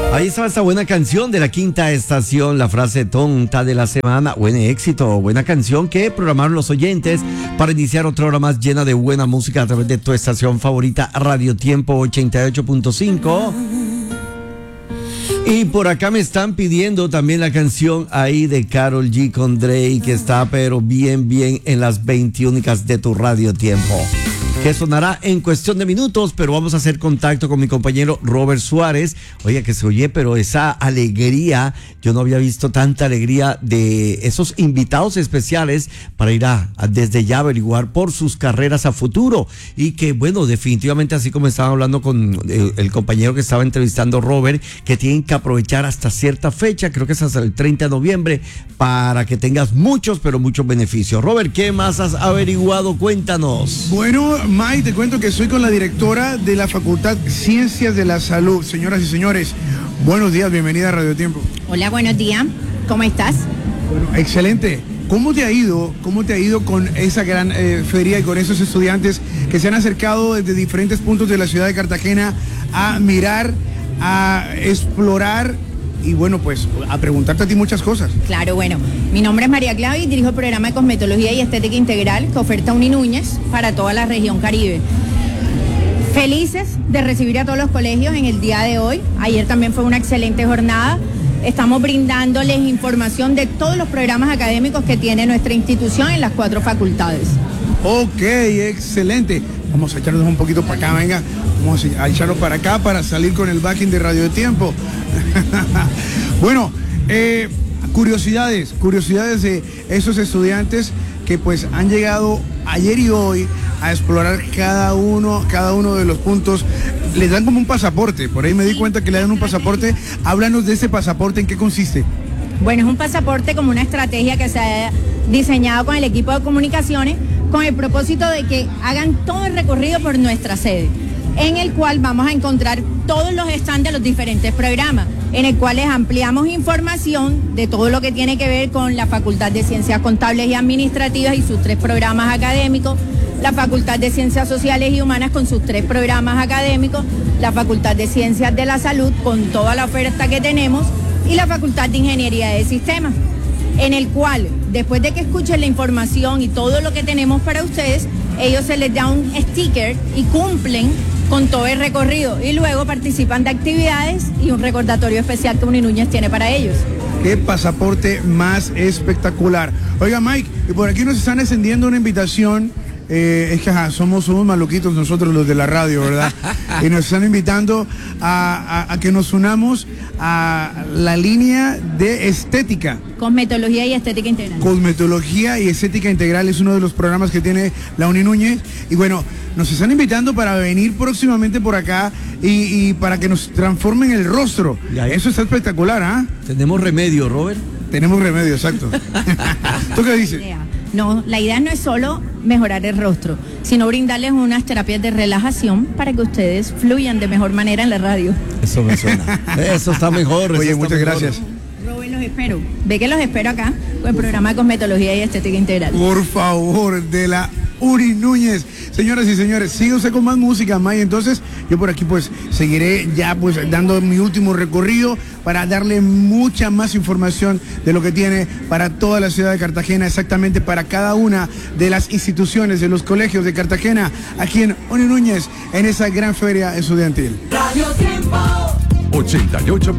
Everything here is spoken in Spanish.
Ahí estaba esta buena canción de la Quinta Estación, la frase tonta de la semana. Buen éxito, buena canción que programaron los oyentes para iniciar otra hora más llena de buena música a través de tu estación favorita, Radio Tiempo 88.5. Y por acá me están pidiendo también la canción ahí de Karol G con Drake, que está pero bien en las 20 únicas de tu Radio Tiempo, que sonará en cuestión de minutos, pero vamos a hacer contacto con mi compañero Robert Suárez. Oye, que se oye, pero esa alegría, yo no había visto tanta alegría de esos invitados especiales para ir a desde ya averiguar por sus carreras a futuro. Y que, bueno, definitivamente, así como estaba hablando con el compañero que estaba entrevistando, Robert, que tienen que aprovechar hasta cierta fecha, creo que es hasta el 30 de noviembre, para que tengas muchos, pero muchos beneficios. Robert, ¿qué más has averiguado? Cuéntanos. Bueno, Mike, te cuento que estoy con la directora de la Facultad Ciencias de la Salud. Señoras y señores, buenos días, bienvenida a Radio Tiempo. Hola, buenos días. ¿Cómo estás? Bueno, excelente. ¿Cómo te ha ido con esa gran feria y con esos estudiantes que se han acercado desde diferentes puntos de la ciudad de Cartagena a mirar, a explorar y bueno, pues a preguntarte a ti muchas cosas? Claro, bueno, mi nombre es María Claudia y dirijo el programa de Cosmetología y Estética Integral que oferta Uni Núñez para toda la región Caribe. Felices de recibir a todos los colegios en el día de hoy. Ayer también fue una excelente jornada. Estamos brindándoles información de todos los programas académicos que tiene nuestra institución en las 4 facultades. Ok, excelente. Vamos a echarnos un poquito para acá, venga. Vamos a echarlo para acá para salir con el backing de Radio Tiempo. Bueno, curiosidades de esos estudiantes que pues han llegado ayer y hoy a explorar cada uno de los puntos. Les dan como un pasaporte, por ahí me di cuenta que le dan un pasaporte. Háblanos de ese pasaporte, ¿en qué consiste? Bueno, es un pasaporte como una estrategia que se ha diseñado con el equipo de comunicaciones con el propósito de que hagan todo el recorrido por nuestra sede, en el cual vamos a encontrar todos los stands de los diferentes programas, en el cual les ampliamos información de todo lo que tiene que ver con la Facultad de Ciencias Contables y Administrativas y sus 3 programas académicos, la Facultad de Ciencias Sociales y Humanas con sus 3 programas académicos, la Facultad de Ciencias de la Salud con toda la oferta que tenemos y la Facultad de Ingeniería de Sistemas, en el cual, después de que escuchen la información y todo lo que tenemos para ustedes, ellos se les da un sticker y cumplen con todo el recorrido y luego participan de actividades y un recordatorio especial que Uni Núñez tiene para ellos. Qué pasaporte más espectacular. Oiga, Mike, y por aquí nos están extendiendo una invitación. Es que somos maluquitos nosotros los de la radio, ¿verdad? Y nos están invitando a que nos unamos a la línea de estética. Cosmetología y Estética Integral. Cosmetología y Estética Integral es uno de los programas que tiene la Uni Núñez. Y bueno, nos están invitando para venir próximamente por acá y para que nos transformen el rostro. Eso está espectacular, ¿ah? Tenemos remedio, Robert. Tenemos remedio, exacto. ¿Tú qué dices? No, la idea no es solo mejorar el rostro, sino brindarles unas terapias de relajación para que ustedes fluyan de mejor manera en la radio. Eso me suena. Eso está mejor. Oye, muchas gracias. Robert, los espero. Ve que los espero acá con el programa de Cosmetología y Estética Integral. Por favor, de la Uni Núñez. Señoras y señores, síguese con más música, May. Entonces, yo por aquí pues seguiré ya pues dando mi último recorrido para darle mucha más información de lo que tiene para toda la ciudad de Cartagena, exactamente para cada una de las instituciones, de los colegios de Cartagena, aquí en Uni Núñez, en esa gran feria estudiantil. Radio Tiempo 88.5